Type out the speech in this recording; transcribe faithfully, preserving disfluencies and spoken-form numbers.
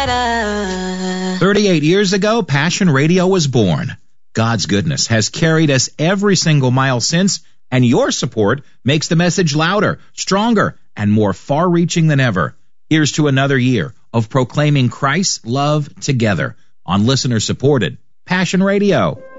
better. thirty-eight years ago, Passion Radio was born. God's goodness has carried us every single mile since, and your support makes the message louder, stronger, and more far-reaching than ever. Here's to another year of proclaiming Christ's love together on listener-supported Passion Radio.